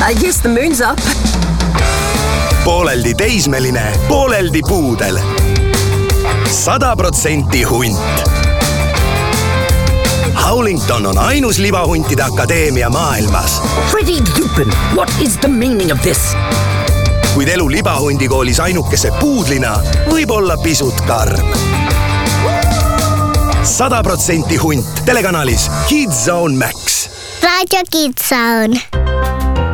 I guess the moon's up. Pooleldi teismeline, pooleldi puudel. 100% hunt. Howlington on ainus libahuntide akadeemia maailmas. Freddie Lupin, what is the meaning of this? Kuid elu libahundikoolis ainukese puudlina võib olla pisut karm. 100% hunt telekanalis Kids Zone Max. Radio Kids Zone.